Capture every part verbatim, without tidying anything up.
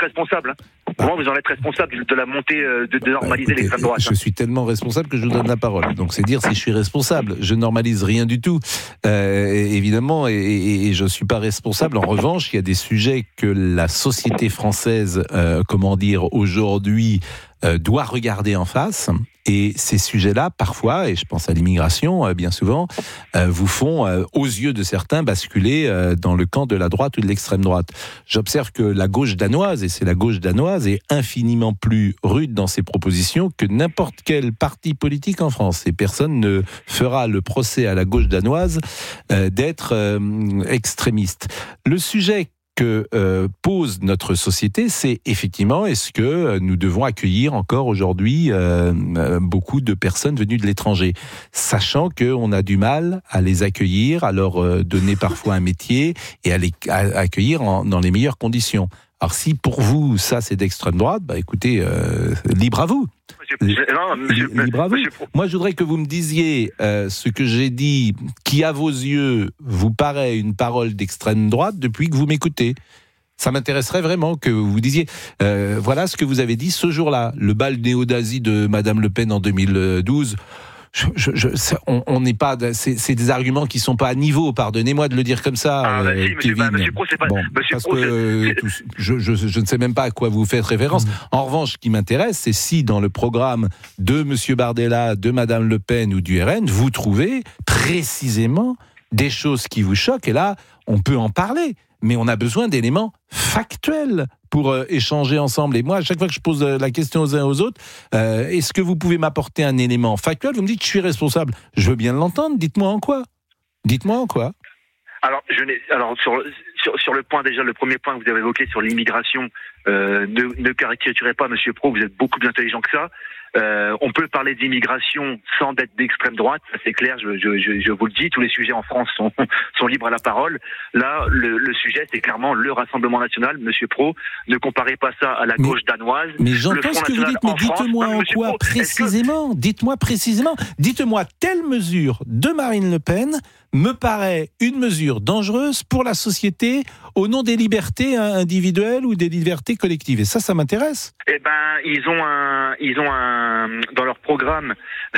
responsable. Hein. Pour moi, vous en êtes responsable de la montée, de, de normaliser bah, écoutez, l'extrême droite. Je hein. suis tellement responsable que je vous donne la parole. Donc c'est dire si je suis responsable. Je normalise rien du tout, euh, évidemment, et, et, et je suis pas responsable. En revanche, il y a des sujets que la société française, euh, comment dire, aujourd'hui, euh, doit regarder en face. Et ces sujets-là, parfois, et je pense à l'immigration, euh, bien souvent, euh, vous font, euh, aux yeux de certains, basculer euh, dans le camp de la droite ou de l'extrême droite. J'observe que la gauche danoise, et c'est la gauche danoise, est infiniment plus rude dans ses propositions que n'importe quel parti politique en France. Et personne ne fera le procès à la gauche danoise euh, d'être euh, extrémiste. Le sujet que euh, pose notre société, c'est effectivement, est-ce que nous devons accueillir encore aujourd'hui euh, beaucoup de personnes venues de l'étranger, sachant qu'on a du mal à les accueillir, à leur euh, donner parfois un métier et à les à accueillir en, dans les meilleures conditions. Alors si pour vous, ça c'est d'extrême droite, bah écoutez, euh, libre à vous. Monsieur, non, monsieur, libre à vous. Monsieur... Moi, je voudrais que vous me disiez euh, ce que j'ai dit, qui à vos yeux vous paraît une parole d'extrême droite depuis que vous m'écoutez. Ça m'intéresserait vraiment que vous disiez, euh, voilà ce que vous avez dit ce jour-là, le bal néo-nazi de Madame Le Pen en deux mille douze. Je, je, je, on n'est pas, c'est, c'est des arguments qui sont pas à niveau. Pardonnez-moi de le dire comme ça, ah, bah, si, Kevin. Bah, monsieur Pro, c'est pas. Bon, monsieur parce Pro, que c'est... Tout, je, je, je ne sais même pas à quoi vous faites référence. Mmh. En revanche, ce qui m'intéresse, c'est si dans le programme de Monsieur Bardella, de Madame Le Pen ou du R N, vous trouvez précisément des choses qui vous choquent. Et là, on peut en parler, mais on a besoin d'éléments factuels pour euh, échanger ensemble. Et moi, à chaque fois que je pose euh, la question aux uns aux autres, euh, est-ce que vous pouvez m'apporter un élément factuel ? Vous me dites que je suis responsable. Je veux bien l'entendre. Dites-moi en quoi ? Dites-moi en quoi ? Alors, je n'ai, alors sur, sur, sur le point, déjà, le premier point que vous avez évoqué sur l'immigration, euh, ne, ne caricaturez pas, Monsieur Pro, vous êtes beaucoup plus intelligent que ça. Euh, on peut parler d'immigration sans être d'extrême droite, ça c'est clair, je, je, je, je vous le dis, tous les sujets en France sont, sont libres à la parole. Là, le, le sujet, c'est clairement le Rassemblement National, Monsieur Pro, ne comparez pas ça à la mais, gauche danoise. Mais j'entends ce que vous dites, mais dites-moi en, en quoi Pro, précisément, que... dites-moi précisément, dites-moi telle mesure de Marine Le Pen me paraît une mesure dangereuse pour la société au nom des libertés individuelles ou des libertés collectives. Et ça, ça m'intéresse. Eh ben, ils ont un, ils ont un, dans leur programme,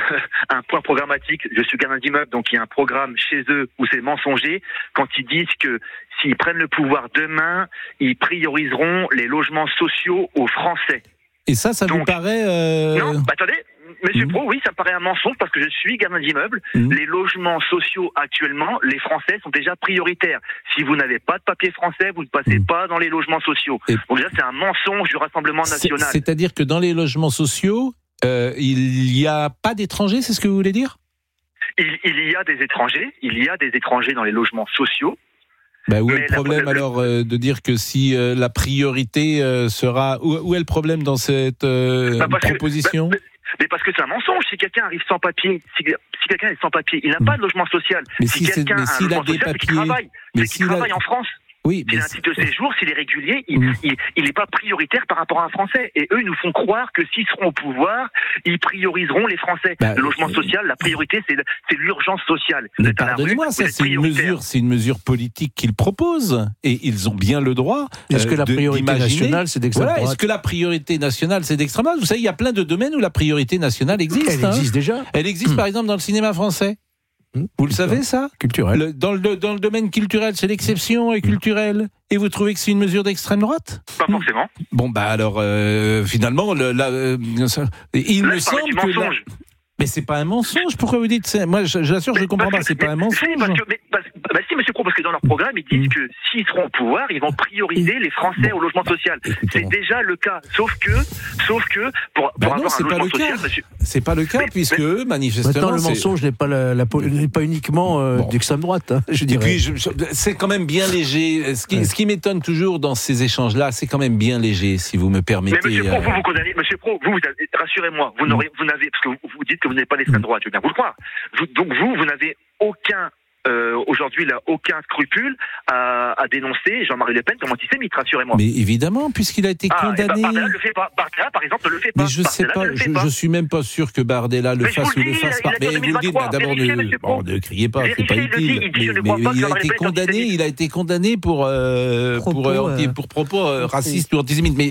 un point programmatique. Je suis gardien d'immeuble, donc il y a un programme chez eux où c'est mensonger quand ils disent que s'ils prennent le pouvoir demain, ils prioriseront les logements sociaux aux Français. Et ça, ça donc, vous paraît... Euh... Non, bah attendez. Monsieur mmh. Pro, oui, ça me paraît un mensonge parce que je suis gardien d'immeuble. Mmh. Les logements sociaux actuellement, les Français sont déjà prioritaires. Si vous n'avez pas de papier français, vous ne passez mmh. pas dans les logements sociaux. Et donc déjà, c'est un mensonge du Rassemblement National. C'est, c'est-à-dire que dans les logements sociaux, euh, il n'y a pas d'étrangers, c'est ce que vous voulez dire ? il, il y a des étrangers, il y a des étrangers dans les logements sociaux. Ben où est le problème la... alors euh, de dire que si euh, la priorité euh, sera... Où, où est le problème dans cette euh, bah proposition que, bah, Mais parce que c'est un mensonge. Si quelqu'un arrive sans papier, si, si quelqu'un est sans papier, il n'a mmh. pas de logement social. Mais si, si quelqu'un mais a un logement a des social, papiers, c'est qu'il travaille. C'est qu'il travaille a... en France. Oui, s'il a un titre de séjour, s'il est régulier, il n'est mmh. il, il pas prioritaire par rapport à un Français. Et eux, ils nous font croire que s'ils seront au pouvoir, ils prioriseront les Français. Bah, le logement euh, social, la priorité, c'est, c'est l'urgence sociale. Mais pardonnez-moi, ça, c'est une mesure, c'est une mesure politique qu'ils proposent. Et ils ont bien le droit. Est-ce euh, que la priorité nationale, c'est d'extrême voilà, droite ? Est-ce que la priorité nationale, c'est d'extrême droite ? Vous savez, il y a plein de domaines où la priorité nationale existe. Elle hein. existe déjà. Elle existe, mmh. par exemple, dans le cinéma français. Vous le savez, ça ? Culturel. Le, dans, le, dans le domaine culturel, c'est l'exception et culturel. Et vous trouvez que c'est une mesure d'extrême droite ? Pas forcément. Bon, bah alors, euh, finalement, le, la, euh, il Là, me semble que... Mensonge. La... Mais c'est pas un mensonge, pourquoi vous dites ça ? Moi, j'assure, je ne comprends pas, c'est pas un mensonge. Parce que, mais, parce, bah si, monsieur Pro, parce que dans leur programme, ils disent mmh. que s'ils seront au pouvoir, ils vont prioriser les Français bon. au logement social. Écoutez, c'est bon. déjà le cas. Sauf que, sauf que, pour, bah pour non, avoir c'est un pas logement le social, cas. monsieur... C'est pas le cas, mais, puisque, mais... manifestement... Maintenant, le mensonge c'est... n'est pas, la, la, n'est pas uniquement euh, bon. d'extrême droite, hein, je dirais. Et puis, je, je, c'est quand même bien léger. Ce qui, ouais. ce qui m'étonne toujours dans ces échanges-là, c'est quand même bien léger, si vous me permettez. Mais monsieur Pro, euh... vous vous condamnez, monsieur Pro, vous, vous avez, rassurez-moi, vous, n'aurez, vous n'avez, parce que vous, vous dites que vous n'êtes pas d'extrême droite, je veux bien vous le croire. Vous, donc vous, vous n'avez aucun, euh, aujourd'hui, là, aucun scrupule à, à dénoncer Jean-Marie Le Pen comme antisémite, rassurez-moi. Mais évidemment, puisqu'il a été ah, condamné. Bah, Bardella le fait pas. Bardella, par exemple, ne le fait pas. Mais je sais pas, je, je suis même pas sûr que Bardella le mais fasse ou le fasse pas. Mais vous le dites, bah, d'abord, ne, bon, ne criez pas, c'est pas utile. Mais, mais il a été condamné, il a été condamné pour, euh, propos, pour, euh, euh, pour propos euh, racistes ou antisémites. Mais